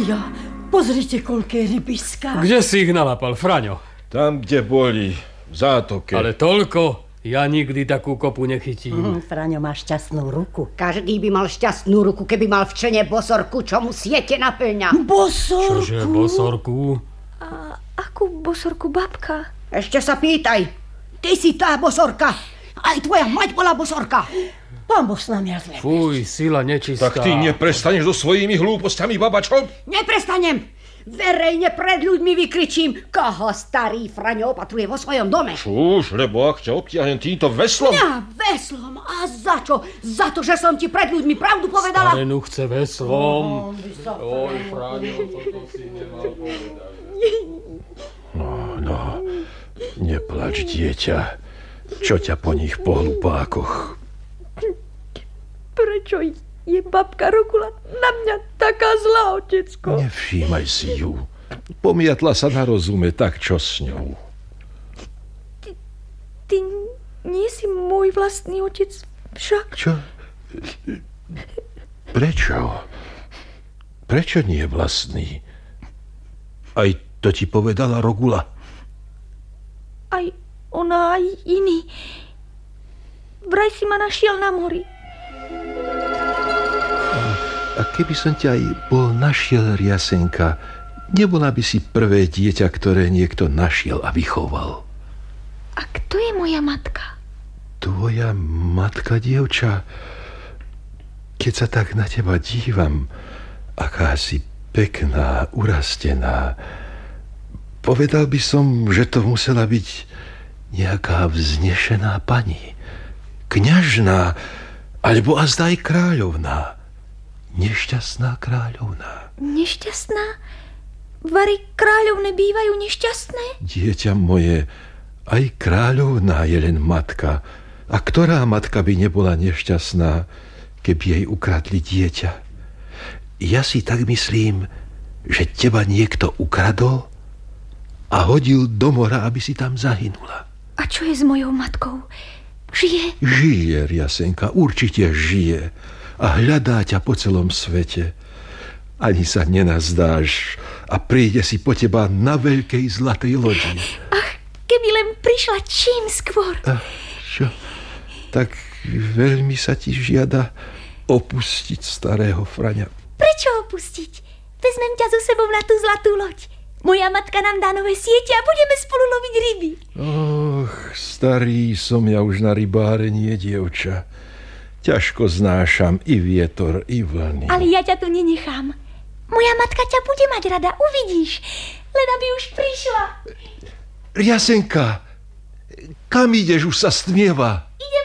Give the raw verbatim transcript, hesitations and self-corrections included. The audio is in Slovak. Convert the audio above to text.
Ja, pozrite, koľké rybiska. Kde si ich nalapal, Fraňo? Tam, kde boli, v zátoke. Ale toľko? Ja nikdy takú kopu nechytím. Mm, Fraňo má šťastnú ruku. Každý by mal šťastnú ruku, keby mal v čene bosorku, čo mu siete naplňa. Bosorku? Čože bosorku? A akú bosorku, babka? Ešte sa pýtaj. Ty si tá bosorka. Aj tvoja mať bola bosorka. Pán Boh s nami a zle. Fuj, sila nečistá. Tak ty neprestaneš so svojimi hlúpostiami, babačo? Neprestanem. Verejne pred ľuďmi vykričím, koho starý Fraňo opatruje vo svojom dome. Šuš, lebo ak ťa obtiahnem týmto veslom... Ja, veslom? A za čo? Za to, že som ti pred ľuďmi pravdu povedala? Starenu chce veslom. Oj, Fraňo, toto si nemal povedať. No, no, neplač, dieťa. Čo ťa po nich po hlupákoch? Prečo je babka Rogula na mňa taká zlá, otecko? Nevšímaj si ju. Pomiatla sa na rozume, tak čo s ňou? Ty, ty nie si môj vlastný otec však? Čo? Prečo? Prečo nie vlastný? Aj to ti povedala Rogula? Aj ona, aj iný. Vraj si ma našiel na mori. A keby som ťa aj bol našiel, Riasenka, nebola by si prvé dieťa, ktoré niekto našiel a vychoval. A kto je moja matka? Tvoja matka, dievča? Keď sa tak na teba dívam, aká si pekná, urastená, povedal by som, že to musela byť nejaká vznešená pani, kňažná, alebo azda aj kráľovná. Nešťastná kráľovná. Nešťastná? Vary kráľovné bývajú nešťastné? Dieťa moje, aj kráľovná je len matka. A ktorá matka by nebola nešťastná, keby jej ukradli dieťa? Ja si tak myslím, že teba niekto ukradol a hodil do mora, aby si tam zahynula. A čo je s mojou matkou? Žije? Žije, Riasenka, určite žije. A hľadá ťa po celom svete. Ani sa nenazdáš a príde si po teba na veľkej zlatej lodi. Ach, keby len prišla čím skôr. A čo? Tak veľmi sa ti žiada opustiť starého Fraňa. Prečo opustiť? Vezmem ťa so sebou na tú zlatú loď. Moja matka nám dá nové siete a budeme spolu loviť ryby. Och, starý som ja už na rybárenie, dievča. Ťažko znášam i vietor, i vlny. Ale ja ťa tu nenechám. Moja matka ťa bude mať rada, uvidíš. Len aby už prišla. Riasenka, kam ideš? Už sa stmieva. Ide